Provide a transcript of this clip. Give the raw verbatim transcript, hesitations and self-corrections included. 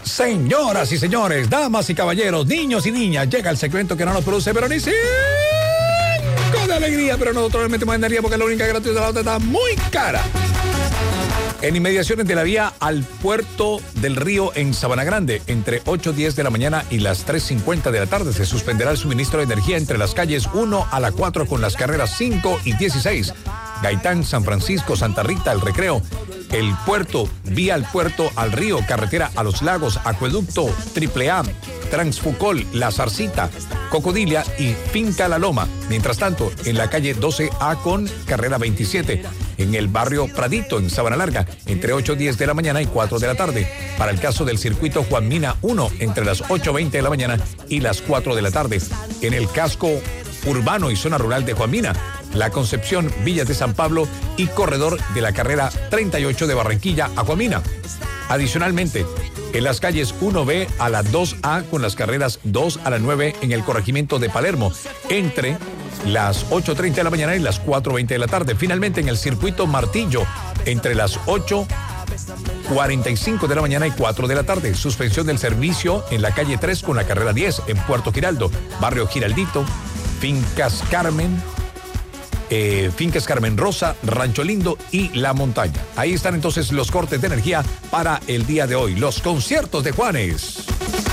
Señoras y señores, damas y caballeros, niños y niñas, llega el segmento que no nos produce, pero ni cinco de alegría, pero nosotros le metemos energía porque la única gratuita de la otra está muy cara. En inmediaciones de la vía al puerto del Río en Sabana Grande, entre ocho y diez de la mañana y las tres cincuenta de la tarde, se suspenderá el suministro de energía entre las calles uno a la cuatro con las carreras cinco y dieciséis. Gaitán, San Francisco, Santa Rita, El Recreo, El Puerto, vía al puerto al río, carretera a Los Lagos, Acueducto, Triple A, Transfucol, La Zarcita, Cocodilia y Finca La Loma. Mientras tanto, en la calle doce A con carrera veintisiete, en el barrio Pradito, en Sabana Larga, entre ocho y diez de la mañana y cuatro de la tarde. Para el caso del circuito Juan Mina uno, entre las ocho y veinte de la mañana y las cuatro de la tarde. En el casco urbano y zona rural de Juan Mina, La Concepción, Villas de San Pablo y corredor de la carrera treinta y ocho de Barranquilla a Juan Mina. Adicionalmente, en las calles uno B a la dos A con las carreras dos a la nueve en el corregimiento de Palermo, entre las ocho y treinta de la mañana y las cuatro y veinte de la tarde. Finalmente, en el circuito Martillo, entre las ocho y cuarenta y cinco de la mañana y cuatro de la tarde. Suspensión del servicio en la calle tres con la carrera diez en Puerto Giraldo, barrio Giraldito, Fincas Carmen, Eh, Fincas Carmen Rosa, Rancho Lindo y La Montaña. Ahí están entonces los cortes de energía para el día de hoy. Los conciertos de Juanes.